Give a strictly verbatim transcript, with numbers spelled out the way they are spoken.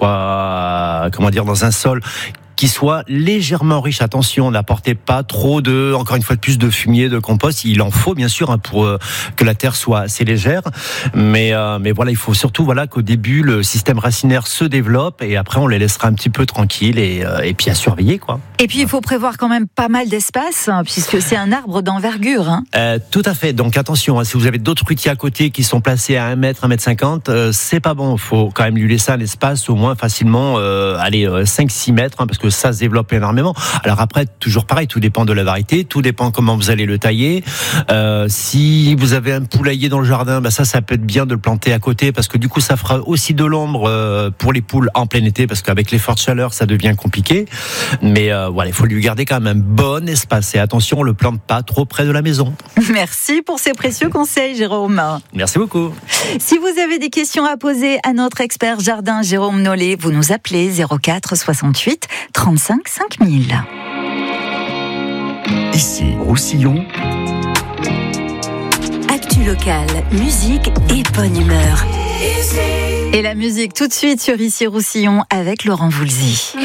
soit, comment dire, dans un sol qui soit légèrement riche. Attention, n'apportez pas trop de, encore une fois de plus, de fumier, de compost. Il en faut bien sûr hein, pour euh, que la terre soit assez légère, mais euh, mais voilà, il faut surtout voilà qu'au début le système racinaire se développe et après on les laissera un petit peu tranquilles et euh, et puis à surveiller quoi. Et puis il faut prévoir quand même pas mal d'espace hein, puisque c'est un arbre d'envergure. Hein. Euh, tout à fait. Donc attention, hein, si vous avez d'autres fruitiers à côté qui sont placés à un mètre, un mètre cinquante, euh, c'est pas bon. Il faut quand même lui laisser un espace au moins facilement, euh, allez, euh, cinq six mètres, hein, parce que ça se développe énormément. Alors après, toujours pareil, tout dépend de la variété, tout dépend comment vous allez le tailler. Euh, si vous avez un poulailler dans le jardin, bah ça, ça peut être bien de le planter à côté, parce que du coup, ça fera aussi de l'ombre euh, pour les poules en plein été, parce qu'avec les fortes chaleurs, ça devient compliqué. Mais euh, voilà, il faut lui garder quand même un bon espace. Et attention, on le plante pas trop près de la maison. Merci pour ces précieux conseils, Jérôme. Merci beaucoup. Si vous avez des questions à poser à notre expert jardin Jérôme Nollet, vous nous appelez zéro quatre soixante-huit trente-cinq cinq mille. Ici Roussillon. Actu local, musique et bonne humeur. Et la musique tout de suite sur Ici Roussillon avec Laurent Voulzy.